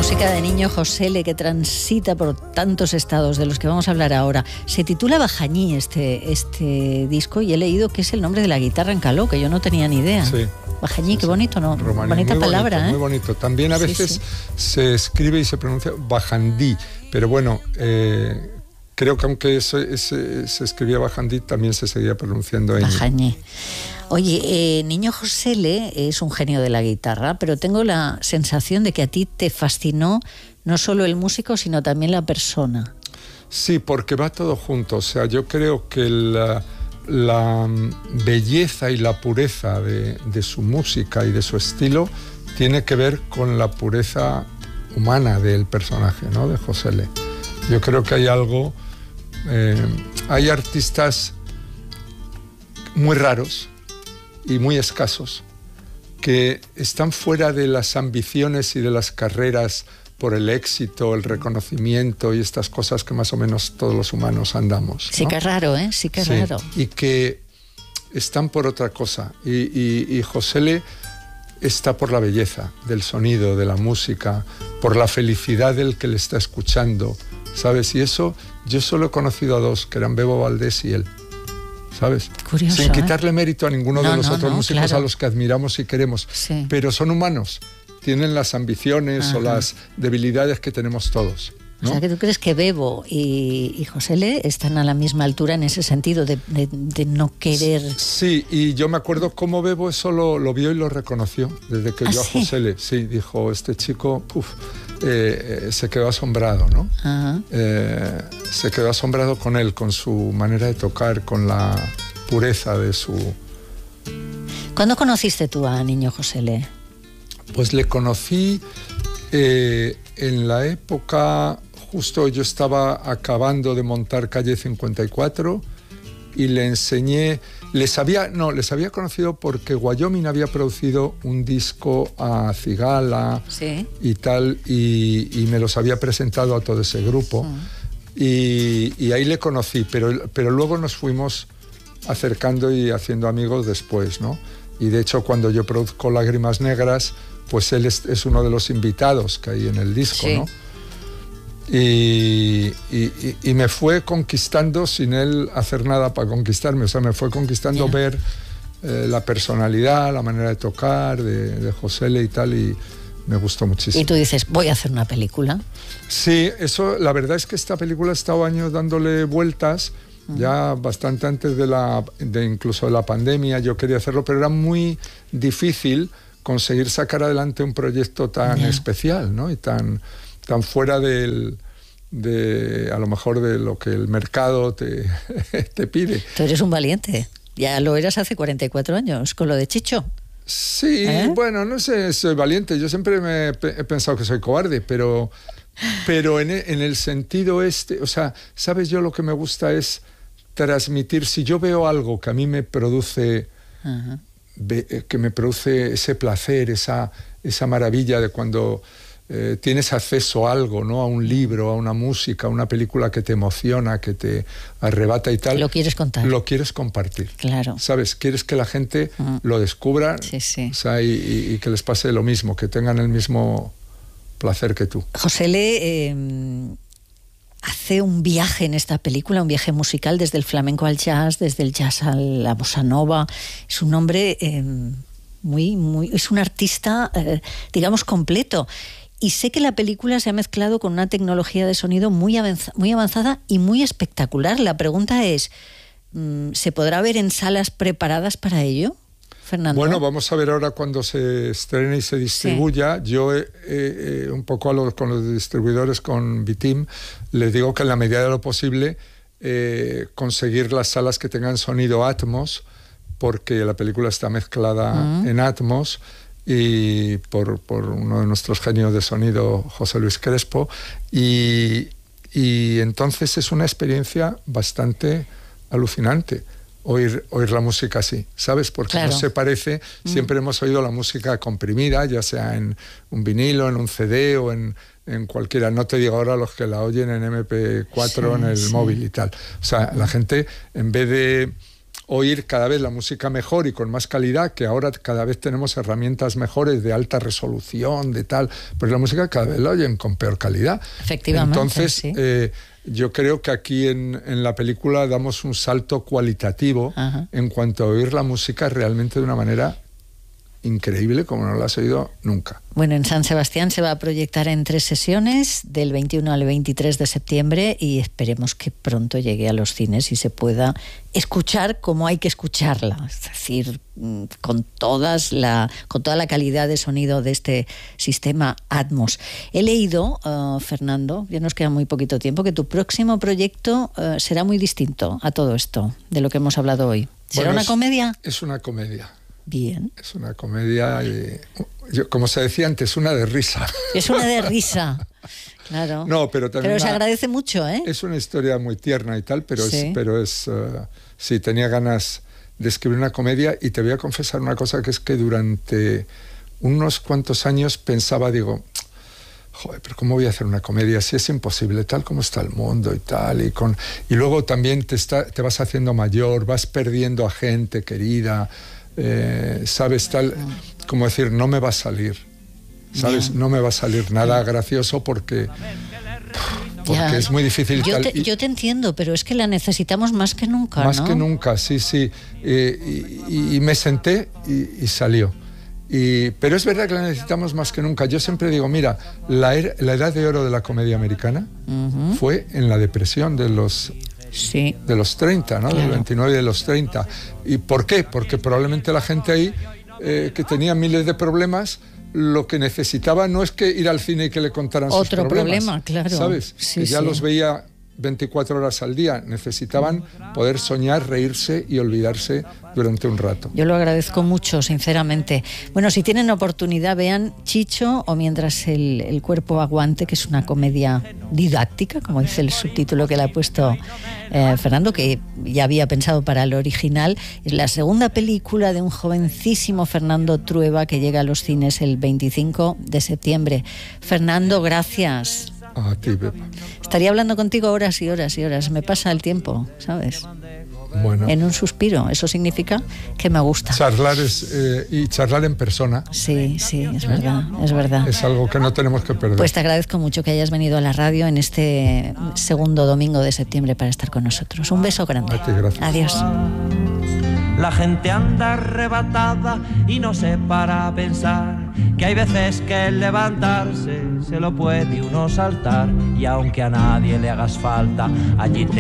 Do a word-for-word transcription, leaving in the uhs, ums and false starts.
música de Niño Josele, que transita por tantos estados de los que vamos a hablar ahora. Se titula Bajañí este, este disco, y he leído que es el nombre de la guitarra en caló, que yo no tenía ni idea. Sí. Bajañí, sí, qué bonito, ¿no? Romaní, bonita muy palabra, bonito, ¿eh? Muy bonito. También a veces sí, sí. se escribe y se pronuncia Bajandí, pero bueno, eh, creo que aunque se, se, se escribía Bajandí, también se seguía pronunciando Bajañí. Oye, eh, Niño Josele es un genio de la guitarra, pero tengo la sensación de que a ti te fascinó no solo el músico, sino también la persona. Sí, porque va todo junto. O sea, yo creo que la, la belleza y la pureza de, de su música y de su estilo tiene que ver con la pureza humana del personaje, ¿no?, de Josele. Yo creo que hay algo... Eh, hay artistas muy raros y muy escasos, que están fuera de las ambiciones y de las carreras por el éxito, el reconocimiento y estas cosas que más o menos todos los humanos andamos, ¿no? Sí que es raro, ¿eh? Sí que es sí, raro. Y que están por otra cosa. Y, y, y Josele está por la belleza del sonido, de la música, por la felicidad del que le está escuchando, ¿sabes? Y eso, yo solo he conocido a dos, que eran Bebo Valdés y él. ¿Sabes? Curioso, sin quitarle mérito a ninguno no, de los no, otros no, músicos claro. a los que admiramos y queremos, sí. pero son humanos, tienen las ambiciones Ajá. o las debilidades que tenemos todos, ¿no? O sea, que tú crees que Bebo y, y Josele están a la misma altura en ese sentido de, de, de no querer... Sí, y yo me acuerdo cómo Bebo eso lo, lo vio y lo reconoció, desde que ¿Ah, vio sí? a Josele. Sí, dijo, este chico, uf, eh, eh, se quedó asombrado, ¿no? Ajá. Eh, se quedó asombrado con él, con su manera de tocar, con la pureza de su... ¿Cuándo conociste tú a Niño Josele? Pues le conocí eh, en la época, justo yo estaba acabando de montar Calle cincuenta y cuatro y le enseñé, les había, no, les había conocido porque Wyoming había producido un disco a Cigala ¿Sí? y tal, y, y me los había presentado a todo ese grupo. Mm. Y, y ahí le conocí, pero, pero luego nos fuimos acercando y haciendo amigos después, ¿no? Y de hecho cuando yo produzco Lágrimas Negras, pues él es, es uno de los invitados que hay en el disco, sí. ¿no? Y, y, y me fue conquistando sin él hacer nada para conquistarme, o sea, me fue conquistando yeah. ver eh, la personalidad, la manera de tocar de, de Josele y tal, y me gustó muchísimo. Y tú dices, voy a hacer una película. Sí, eso, la verdad es que esta película ha estado años dándole vueltas, uh-huh. ya bastante antes de la, de incluso de la pandemia. Yo quería hacerlo, pero era muy difícil conseguir sacar adelante un proyecto tan yeah. especial, ¿no? Y tan, tan fuera del, de, a lo mejor de lo que el mercado te, te pide. Tú eres un valiente. Ya lo eras hace cuarenta y cuatro años, con lo de Chicho. Sí, ¿Eh? bueno, no sé, soy valiente. Yo siempre me he pensado que soy cobarde, pero, pero en, en el sentido este, o sea, ¿sabes? Yo lo que me gusta es transmitir. Si yo veo algo que a mí me produce, uh-huh. que me produce ese placer, esa, esa maravilla de cuando eh, tienes acceso a algo, ¿no? A un libro, a una música, a una película que te emociona, que te arrebata y tal. Lo quieres contar. Lo quieres compartir. Claro. ¿Sabes? Quieres que la gente uh-huh. lo descubra, sí, sí. O sea, y, y, y que les pase lo mismo, que tengan el mismo placer que tú. Josele eh, hace un viaje en esta película, un viaje musical desde el flamenco al jazz, desde el jazz a la bossa nova. Es un hombre eh, muy, muy, es un artista, eh, digamos, completo. Y sé que la película se ha mezclado con una tecnología de sonido muy avanzada, muy avanzada y muy espectacular. La pregunta es, ¿se podrá ver en salas preparadas para ello, Fernando? Bueno, vamos a ver ahora cuando se estrene y se distribuya. Sí. Yo, eh, eh, un poco a los, con los distribuidores, con Bitim, les digo que en la medida de lo posible eh, conseguir las salas que tengan sonido Atmos, porque la película está mezclada uh-huh. en Atmos, y por, por uno de nuestros genios de sonido, José Luis Crespo, y, y entonces es una experiencia bastante alucinante oír, oír la música así, ¿sabes? Porque claro. no se parece, mm. siempre hemos oído la música comprimida, ya sea en un vinilo, en un C D o en, en cualquiera, no te digo ahora los que la oyen en eme pe cuatro, sí, en el sí. móvil y tal. O sea, la gente, en vez de oír cada vez la música mejor y con más calidad, que ahora cada vez tenemos herramientas mejores de alta resolución, de tal, pero la música cada vez la oyen con peor calidad. Efectivamente, Entonces, sí. eh, yo creo que aquí en, en la película damos un salto cualitativo Ajá. en cuanto a oír la música realmente de una manera increíble, como no la has oído nunca. Bueno, en San Sebastián se va a proyectar en tres sesiones, del veintiuno al veintitrés de septiembre, y esperemos que pronto llegue a los cines y se pueda escuchar como hay que escucharla, es decir, con, todas la, con toda la calidad de sonido de este sistema Atmos. He leído, uh, Fernando, ya nos queda muy poquito tiempo, que tu próximo proyecto uh, será muy distinto a todo esto, de lo que hemos hablado hoy. ¿Será Bueno, una es, comedia? Es una comedia. Bien. Es una comedia, y, yo, como se decía antes, una de risa. Es una de risa, claro. No, pero también pero se una, agradece mucho, ¿eh? Es una historia muy tierna y tal, pero sí. es, pero es uh, sí, tenía ganas de escribir una comedia, y te voy a confesar una cosa, que es que durante unos cuantos años pensaba, digo, joder, pero ¿cómo voy a hacer una comedia si es imposible, tal como está el mundo y tal? Y, con, y luego también te, está, te vas haciendo mayor, vas perdiendo a gente querida, eh, ¿sabes? Tal, como decir, no me va a salir, ¿sabes? Yeah. No me va a salir nada gracioso porque... porque ya. Es muy difícil. Yo, tal. Te, y, yo te entiendo, pero es que la necesitamos más que nunca, Más ¿no? que nunca, sí, sí. Eh, y, y me senté y, y salió. Y, pero es verdad que la necesitamos más que nunca. Yo siempre digo, mira, la, er, la edad de oro de la comedia americana uh-huh. fue en la depresión de los... Sí. de los treinta, ¿no? Claro. Del veintinueve y de los treinta. ¿Y por qué? Porque probablemente la gente ahí, eh, que tenía miles de problemas, lo que necesitaba no es que ir al cine y que le contaran Otro sus problemas. problema, claro. ¿Sabes? Sí, que ya sí. los veía veinticuatro horas al día. Necesitaban poder soñar, reírse y olvidarse durante un rato. Yo lo agradezco mucho, sinceramente. Bueno, si tienen oportunidad, vean Chicho o Mientras el, el cuerpo aguante, que es una comedia didáctica, como dice el subtítulo que le ha puesto eh, Fernando, que ya había pensado para el original. Es la segunda película de un jovencísimo Fernando Trueba, que llega a los cines el veinticinco de septiembre. Fernando, gracias. A ti, Pepa. Estaría hablando contigo horas y horas y horas. Me pasa el tiempo, ¿sabes? Bueno. En un suspiro. Eso significa que me gusta. Charlar es, eh, y charlar en persona. Sí, sí, es verdad, es verdad. Es algo que no tenemos que perder. Pues te agradezco mucho que hayas venido a la radio en este segundo domingo de septiembre para estar con nosotros. Un beso grande. A ti, gracias. Adiós. La gente anda arrebatada y no se para a pensar que hay veces que el levantarse se lo puede uno saltar, y aunque a nadie le hagas falta, allí te